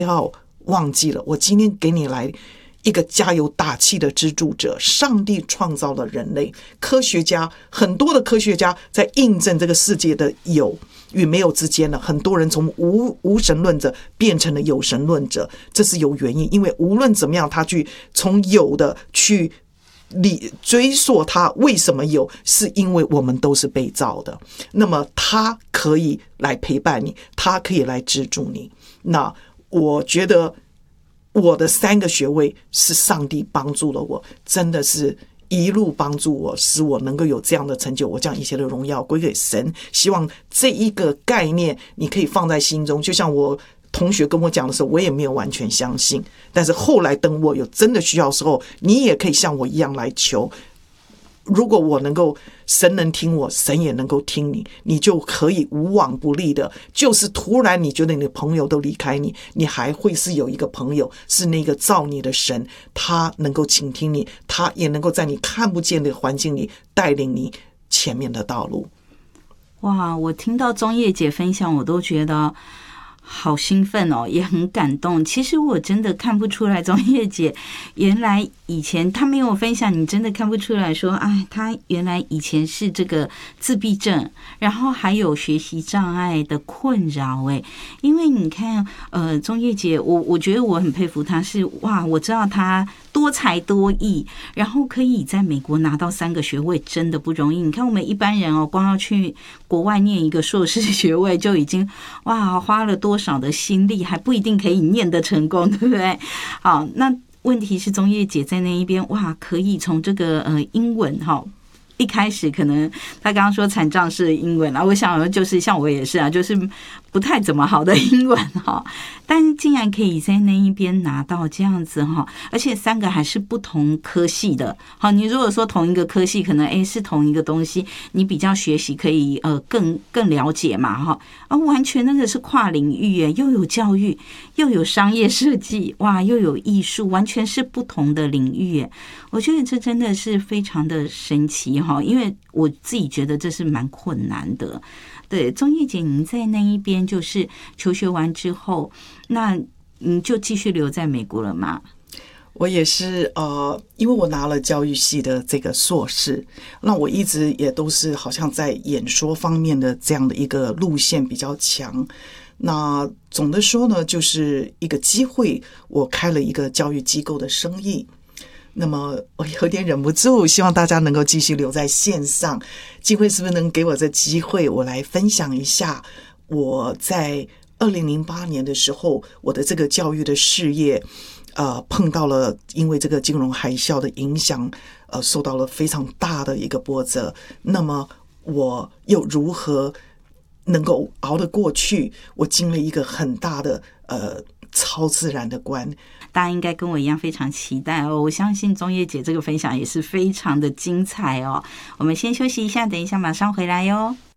要忘记了，我今天给你来一个加油打气的资助者。上帝创造了人类，科学家很多的科学家在印证这个世界的有与没有之间呢，很多人从无神论者变成了有神论者，这是有原因，因为无论怎么样，他去从有的去追溯它为什么有，是因为我们都是被造的。那么他可以来陪伴你，他可以来资助你。那我觉得我的3个学位是上帝帮助了我，真的是一路帮助我，使我能够有这样的成就。我将一切的荣耀归给神。希望这一个概念你可以放在心中，就像我同学跟我讲的时候，我也没有完全相信，但是后来等我有真的需要的时候，你也可以像我一样来求。如果我能够，神能听我，神也能够听你，你就可以无往不利的。就是突然你觉得你的朋友都离开你，你还会是有一个朋友，是那个造你的神，他能够倾听你，他也能够在你看不见的环境里带领你前面的道路。 哇，我听到中叶姐分享，我都觉得好兴奋哦，也很感动。其实我真的看不出来，中叶姐原来以前她没有分享，你真的看不出来说，哎，她原来以前是这个自闭症，然后还有学习障碍的困扰。哎，因为你看，中叶姐，我觉得我很佩服她，是哇，我知道她多才多艺，然后可以在美国拿到3个学位，真的不容易。你看我们一般人哦，光要去国外念一个硕士学位就已经哇花了多少的心力，还不一定可以念得成功，对不对？好，那问题是中叶姐在那一边哇，可以从这个英文哈。一开始可能他刚刚说残障式的英文啊，我想就是像我也是啊，就是不太怎么好的英文哈，但是竟然可以在那一边拿到这样子哈，而且3个还是不同科系的。好，你如果说同一个科系，可能是同一个东西，你比较学习可以更了解嘛哈，完全那个是跨领域耶，又有教育，又有商业设计，哇，又有艺术，完全是不同的领域耶。我觉得这真的是非常的神奇哈，因为我自己觉得这是蛮困难的。对，中叶姐，您在那一边就是求学完之后，那你就继续留在美国了吗？ 我也是因为我拿了教育系的这个硕士，那我一直也都是好像在演说方面的这样的一个路线比较强。那总的说呢，就是一个机会，我开了一个教育机构的生意。那么我有点忍不住，希望大家能够继续留在线上。机会是不是能给我这机会，我来分享一下我在2008年的时候，我的这个教育的事业碰到了因为这个金融海啸的影响，受到了非常大的一个波折。那么我又如何能够熬得过去？我经历一个很大的超自然的关。 大家应该跟我一样非常期待哦！我相信中叶姐这个分享也是非常的精彩哦。我们先休息一下，等一下马上回来哟。